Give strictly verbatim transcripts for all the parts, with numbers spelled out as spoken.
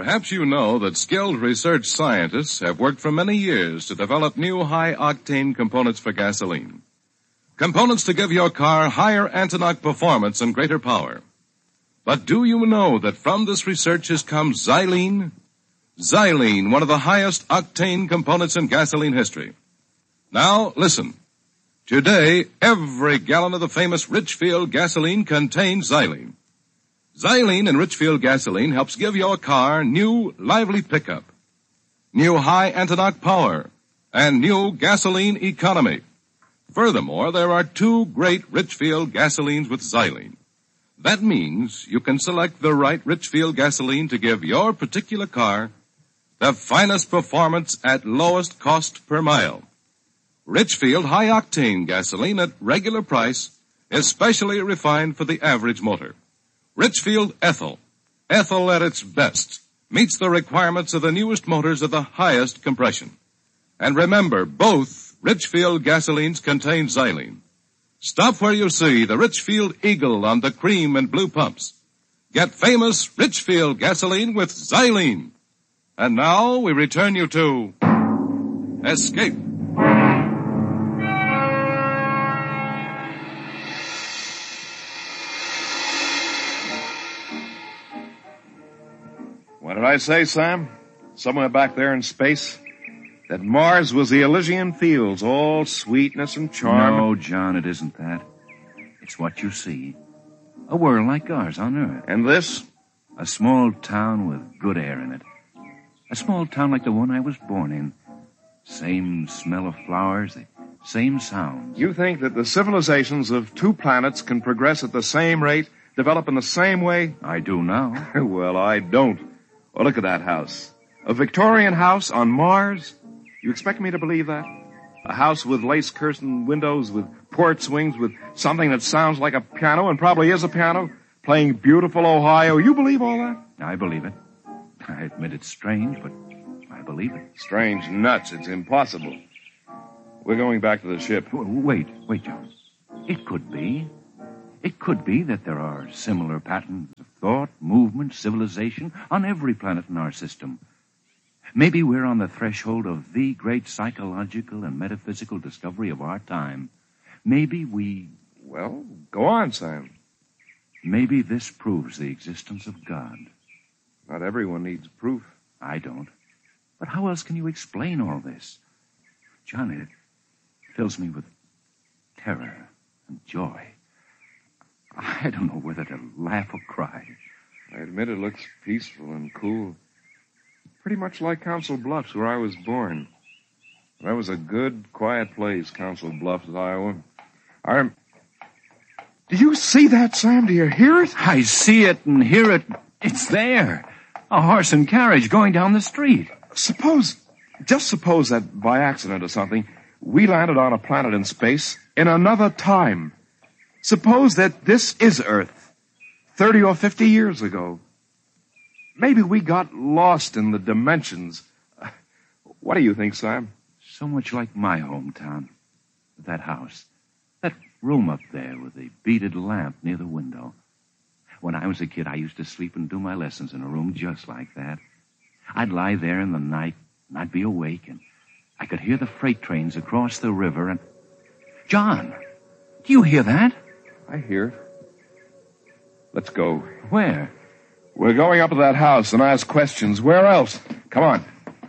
Perhaps you know that skilled research scientists have worked for many years to develop new high-octane components for gasoline. Components to give your car higher anti-knock performance and greater power. But do you know that from this research has come xylene? Xylene, one of the highest octane components in gasoline history. Now, listen. Today, every gallon of the famous Richfield gasoline contains xylene. Xylene in Richfield gasoline helps give your car new, lively pickup, new high anti-knock power, and new gasoline economy. Furthermore, there are two great Richfield gasolines with xylene. That means you can select the right Richfield gasoline to give your particular car the finest performance at lowest cost per mile. Richfield high-octane gasoline at regular price is specially refined for the average motor. Richfield Ethyl, ethyl at its best, meets the requirements of the newest motors of the highest compression. And remember, both Richfield gasolines contain xylene. Stop where you see the Richfield Eagle on the cream and blue pumps. Get famous Richfield gasoline with xylene. And now we return you to Escape. What did I say, Sam? Somewhere back there in space? That Mars was the Elysian fields, all sweetness and charm. No, John, it isn't that. It's what you see. A world like ours on Earth. And this? A small town with good air in it. A small town like the one I was born in. Same smell of flowers, the same sounds. You think that the civilizations of two planets can progress at the same rate, develop in the same way? I do now. Well, I don't. Well, look at that house. A Victorian house on Mars? You expect me to believe that? A house with lace-curtained windows, with port swings, with something that sounds like a piano and probably is a piano, playing beautiful Ohio. You believe all that? I believe it. I admit it's strange, but I believe it. Strange nuts. It's impossible. We're going back to the ship. Wait, wait, John. It could be. It could be that there are similar patterns of thought, movement, civilization on every planet in our system. Maybe we're on the threshold of the great psychological and metaphysical discovery of our time. Maybe we... Well, go on, Sam. Maybe this proves the existence of God. Not everyone needs proof. I don't. But how else can you explain all this? John, it fills me with terror and joy. I don't know whether to laugh or cry. I admit it looks peaceful and cool. Pretty much like Council Bluffs, where I was born. That was a good, quiet place, Council Bluffs, Iowa. I rem- Do you see that, Sam? Do you hear it? I see it and hear it. It's there. A horse and carriage going down the street. Suppose, just suppose that by accident or something, we landed on a planet in space in another time. Suppose that this is Earth, thirty or fifty years ago. Maybe we got lost in the dimensions. Uh, what do you think, Sam? So much like my hometown. That house. That room up there with the beaded lamp near the window. When I was a kid, I used to sleep and do my lessons in a room just like that. I'd lie there in the night, and I'd be awake, and I could hear the freight trains across the river, and... John, do you hear that? I hear it. Let's go. Where? We're going up to that house and ask questions. Where else? Come on.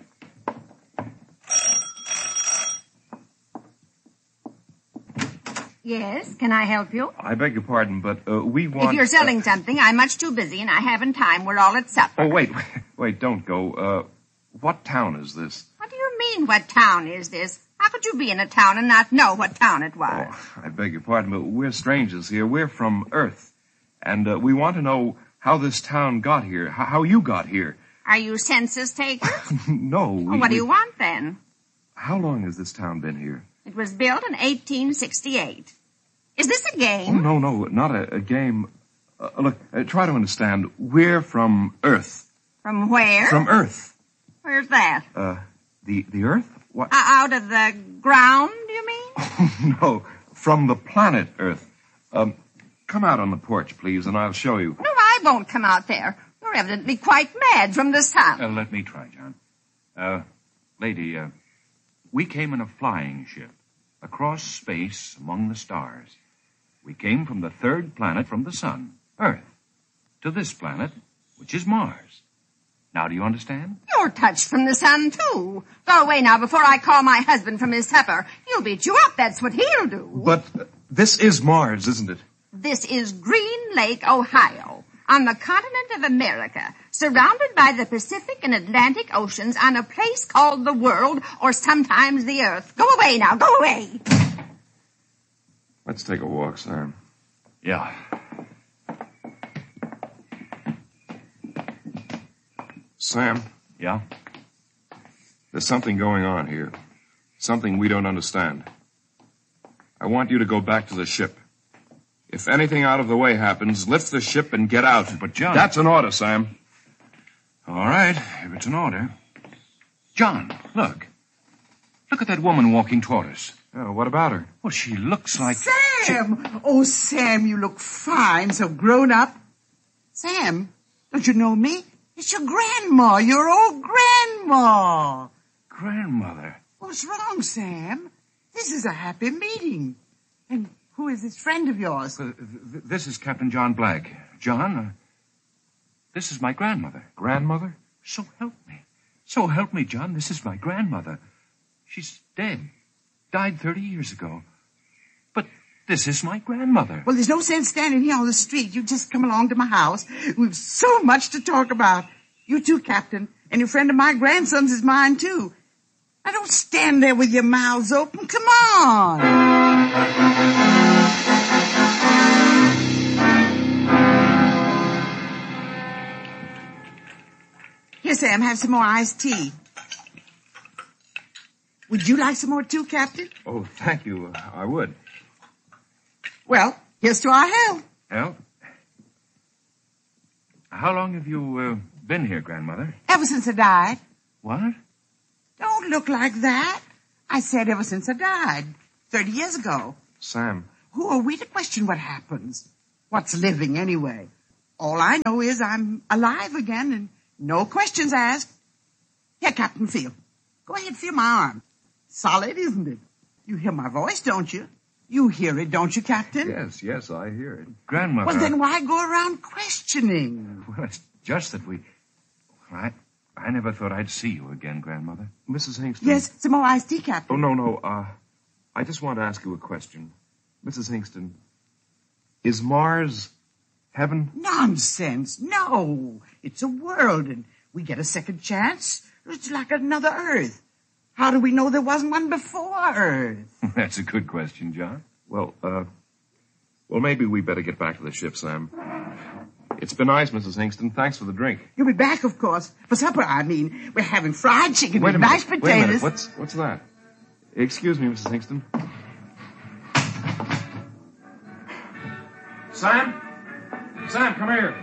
Yes, can I help you? I beg your pardon, but uh, we want... If you're selling uh, something, I'm much too busy and I haven't time. We're all at supper. Oh, wait, wait, don't go. Uh, what town is this? What do you mean, what town is this? How could you be in a town and not know what town it was? Oh, I beg your pardon, but we're strangers here. We're from Earth. And uh, we want to know how this town got here, how, how you got here. Are you census takers? No. We, well, what do we... you want, then? How long has this town been here? It was built in eighteen sixty-eight. Is this a game? Oh, no, no, not a, a game. Uh, look, uh, try to understand. We're from Earth. From where? From Earth. Where's that? Uh, the, the Earth? What? Uh, out of the ground, do you mean? Oh, no, from the planet Earth. Um, come out on the porch, please, and I'll show you. No, I won't come out there. You're evidently quite mad from the sun. Uh, let me try, John. Uh, lady, uh, we came in a flying ship across space among the stars. We came from the third planet from the sun, Earth, to this planet, which is Mars. Now, do you understand? You're touched from the sun, too. Go away now before I call my husband from his supper. He'll beat you up. That's what he'll do. But uh, this is Mars, isn't it? This is Green Lake, Ohio, on the continent of America, surrounded by the Pacific and Atlantic Oceans on a place called the world, or sometimes the earth. Go away now. Go away. Let's take a walk, Sam. Yeah. Sam, Yeah? there's something going on here. Something we don't understand. I want you to go back to the ship. If anything out of the way happens, lift the ship and get out. But, John... That's an order, Sam. All right, if it's an order. John, look. Look at that woman walking toward us. Oh, what about her? Well, she looks like... Sam! Oh, Sam, you look fine, so grown up. Sam, don't you know me? It's your grandma, your old grandma. Grandmother. What's wrong, Sam? This is a happy meeting. And who is this friend of yours? Uh, th- this is Captain John Black. John, uh, this is my grandmother. Grandmother? So help me. So help me, John. This is my grandmother. She's dead. Died thirty years ago. But this is my grandmother. Well, there's no sense standing here on the street. You just come along to my house. We've so much to talk about. You too, Captain. And your friend of my grandson's is mine, too. Now, don't stand there with your mouths open. Come on. Here, Sam, have some more iced tea. Would you like some more too, Captain? Oh, thank you. Uh, I would. Well, here's to our health. Well, how long have you uh, been here, Grandmother? Ever since I died. What? Don't look like that. I said ever since I died. Thirty years ago. Sam. Who are we to question what happens? What's living, anyway? All I know is I'm alive again and no questions asked. Here, Captain, feel. Go ahead, feel my arm. Solid, isn't it? You hear my voice, don't you? You hear it, don't you, Captain? Yes, yes, I hear it. Grandmother. Well, then why go around questioning? Well, it's just that we... I, I never thought I'd see you again, Grandmother. Missus Hingston. Yes, some more iced tea, Captain. Oh, no, no. Uh, I just want to ask you a question. Missus Hingston, is Mars heaven? Nonsense. No. It's a world, and we get a second chance. It's like another Earth. How do we know there wasn't one before Earth? That's a good question, John. Well, uh, well, maybe we better get back to the ship, Sam. It's been nice, Missus Hingston. Thanks for the drink. You'll be back, of course. For supper, I mean. We're having fried chicken Wait a with minute. mashed potatoes. Wait a minute. What's, what's that? Excuse me, Missus Hingston. Sam? Sam, come here.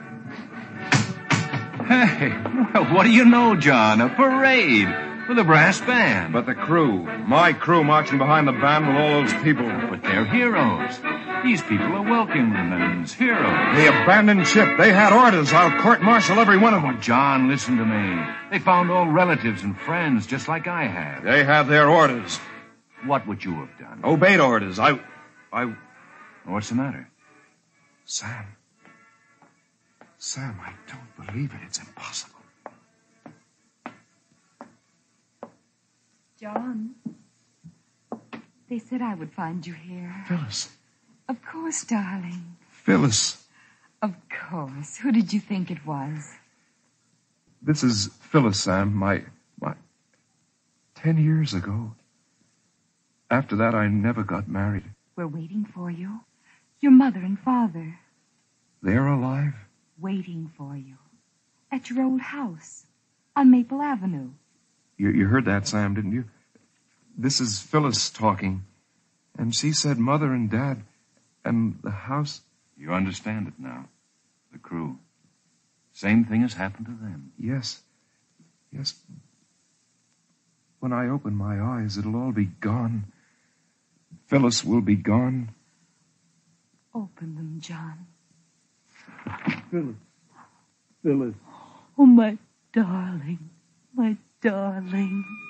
Hey, well, what do you know, John? A parade with a brass band. But the crew. My crew marching behind the band with all those people. But they're heroes. These people are Wilkinson's heroes. The abandoned ship. They had orders. I'll court-martial every one of them. John, listen to me. They found all relatives and friends just like I have. They had their orders. What would you have done? Obeyed orders. I... I... What's the matter? Sam. Sam, I don't believe it. It's impossible. John, they said I would find you here. Phyllis. Of course, darling. Phyllis. Of course. Who did you think it was? This is Phyllis, Sam. My... my... Ten years ago. After that, I never got married. We're waiting for you. Your mother and father. They're alive? Waiting for you. At your old house. On Maple Avenue. You, you heard that, Sam, didn't you? This is Phyllis talking. And she said Mother and Dad and the house... You understand it now. The crew. Same thing has happened to them. Yes. Yes. When I open my eyes, it'll all be gone. Phyllis will be gone. Open them, John. Phyllis. Phyllis. Oh, my darling, my darling.